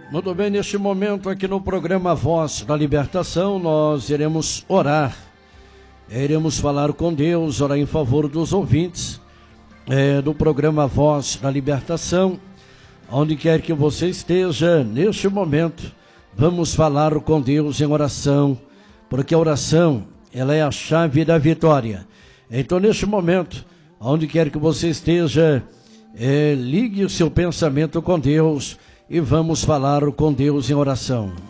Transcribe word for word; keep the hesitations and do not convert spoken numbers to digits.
Muito bem, neste momento aqui no programa Voz da Libertação, nós iremos orar, iremos falar com Deus, orar em favor dos ouvintes é, do programa Voz da Libertação. Onde quer que você esteja, neste momento, vamos falar com Deus em oração, porque a oração, ela é a chave da vitória. Então, neste momento, onde quer que você esteja, é, ligue o seu pensamento com Deus e vamos falar com Deus em oração.